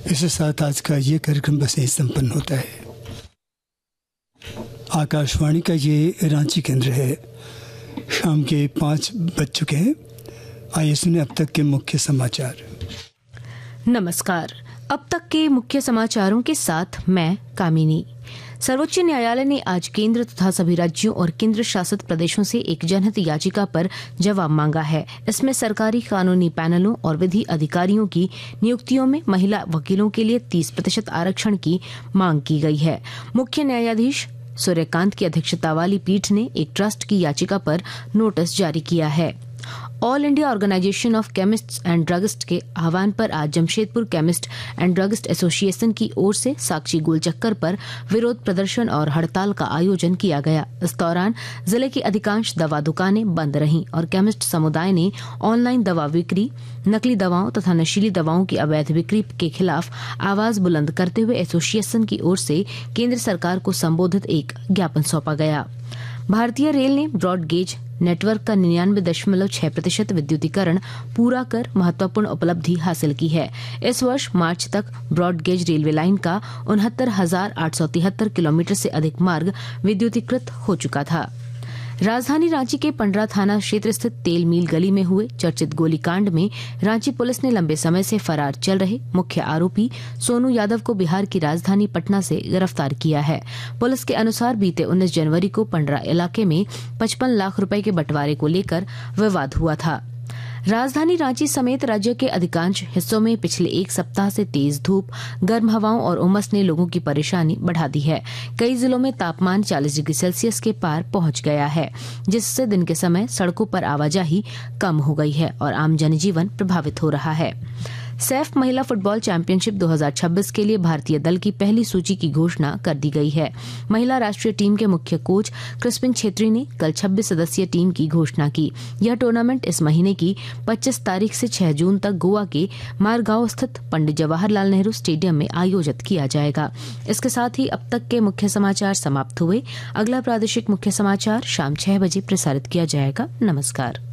इसके साथ आज का ये कार्यक्रम बस यही संपन्न होता है। आकाशवाणी का ये रांची केंद्र है। शाम के 5 बज चुके हैं। आइए सुने अब तक के मुख्य समाचार। नमस्कार। अब तक के मुख्य समाचारों के साथ मैं कामिनी। सर्वोच्च न्यायालय ने आज केंद्र तथा सभी राज्यों और केंद्र शासित प्रदेशों से एक जनहित याचिका पर जवाब मांगा है। इसमें सरकारी कानूनी पैनलों और विधि अधिकारियों की नियुक्तियों में महिला वकीलों के लिए 30% आरक्षण की मांग की गई है। मुख्य न्यायाधीश सूर्यकांत की अध्यक्षता वाली पीठ ने एक ट्रस्ट की याचिका पर नोटिस जारी किया है। All India organisation of chemists and druggist के आह्वान पर आज Jamshedpur chemist and druggist association की ओर से साक्षी गोलचक्कर पर विरोध प्रदर्शन और हड़ताल का आयोजन किया गया। इस दौरान जिले की अधिकांश दवा दुकानें बंद रहीं और केमिस्ट समुदाय ने ऑनलाइन दवा बिक्री, नकली दवाओं तथा नशीली दवाओं की अवैध बिक्री के खिलाफ आवाज बुलंद करते हुए एसोसिएशन की ओर से केंद्र सरकार को संबोधित एक ज्ञापन सौंपा गया। भारतीय रेल ने ब्रॉड गेज नेटवर्क का 99.6% विद्युतीकरण पूरा कर महत्वपूर्ण उपलब्धि हासिल की है। इस वर्ष मार्च तक ब्रॉड गेज रेलवे लाइन का 69,873 किलोमीटर से अधिक मार्ग विद्युतीकृत हो चुका था। राजधानी रांची के पंडरा थाना क्षेत्र स्थित तेल मिल गली में हुए चर्चित गोलीकांड में रांची पुलिस ने लंबे समय से फरार चल रहे मुख्य आरोपी सोनू यादव को बिहार की राजधानी पटना से गिरफ्तार किया है। पुलिस के अनुसार बीते 19 जनवरी को पंडरा इलाके में 55 लाख रुपए के बंटवारे को लेकर विवाद हुआ था। राजधानी रांची समेत राज्य के अधिकांश हिस्सों में पिछले एक सप्ताह से तेज धूप, गर्म हवाओं और उमस ने लोगों की परेशानी बढ़ा दी है। कई जिलों में तापमान 40 डिग्री सेल्सियस के पार पहुंच गया है, जिससे दिन के समय सड़कों पर आवाजाही कम हो गई है और आम जनजीवन प्रभावित हो रहा है। सैफ महिला फुटबॉल चैंपियनशिप 2026 के लिए भारतीय दल की पहली सूची की घोषणा कर दी गई है। महिला राष्ट्रीय टीम के मुख्य कोच क्रिस्पिन छेत्री ने कल 26 सदस्यीय टीम की घोषणा की। यह टूर्नामेंट इस महीने की 25 तारीख से 6 जून तक गोवा के मारगांव स्थित पंडित जवाहरलाल नेहरू स्टेडियम में आयोजित किया जाएगा। इसके साथ ही अब तक के मुख्य समाचार समाप्त हुए। अगला प्रादेशिक मुख्य समाचार शाम 6 बजे प्रसारित किया जाएगा। नमस्कार।